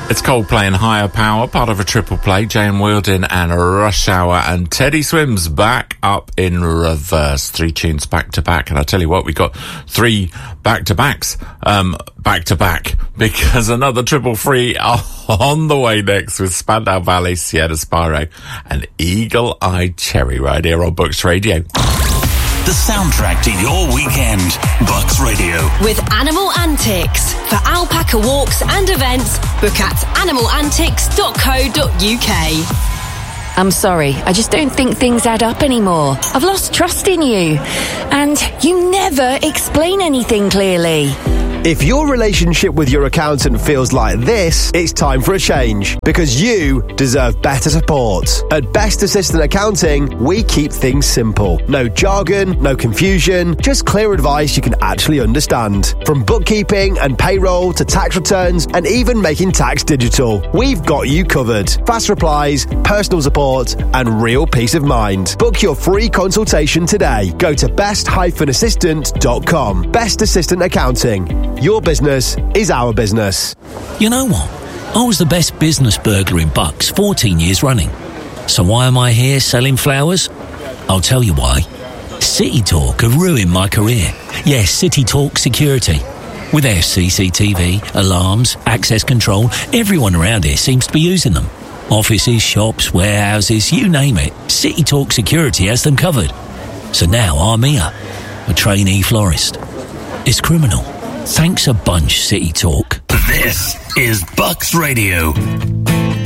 It's Coldplay and Higher Power, part of a triple play. Jane Wildin and Rush Hour, and Teddy Swims back up in reverse. 3 tunes back to back. And I tell you what, we got 3 back to backs, back to back, because another triple free on the way next with Spandau Ballet, Sierra Spiro, and Eagle Eye Cherry right here on Bucks Radio. The soundtrack to your weekend. Bucks Radio. With Animal Antics. For alpaca walks and events, book at animalantics.co.uk. I'm sorry, I just don't think things add up anymore. I've lost trust in you. And you never explain anything clearly. If your relationship with your accountant feels like this, it's time for a change, because you deserve better support. At Best Assistant Accounting, we keep things simple. No jargon, no confusion, just clear advice you can actually understand. From bookkeeping and payroll to tax returns and even making tax digital, we've got you covered. Fast replies, personal support and real peace of mind. Book your free consultation today. Go to best-assistant.com. Best Assistant Accounting. Your business is our business. You know what? I was the best business burglar in Bucks 14 years running. So why am I here selling flowers? I'll tell you why. City Talk have ruined my career. Yes, City Talk Security. With their CCTV, alarms, access control, everyone around here seems to be using them. Offices, shops, warehouses, you name it. City Talk Security has them covered. So now I'm here, a trainee florist. It's criminal. Thanks a bunch, City Talk. This is Bucks Radio.